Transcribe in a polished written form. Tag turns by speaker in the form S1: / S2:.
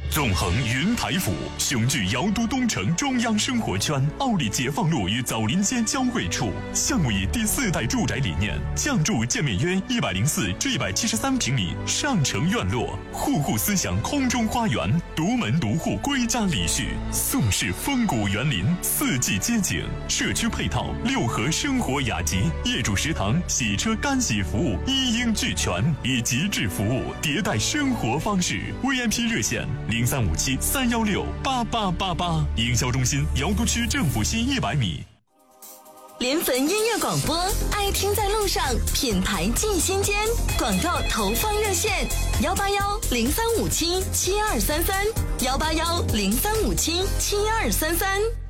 S1: 纵横云台府，雄踞瑶都东城中央生活圈，奥利解放路与枣林街交汇处。项目以第4代住宅理念，降筑建面约104至173平米上城院落，户户思想空中花园，独门独户归家礼序，宋式风骨园林，4季街景，社区配套6合生活雅集，业主食堂、洗车干洗服务一应俱全，以极致服务迭代生活方式。VIP 热线0357-316-8888，营销中心瑶都区政府西100米。
S2: 联汾音乐广播，爱听在路上，品牌进心间。广告投放热线：181-0357-7233，181-0357-7233。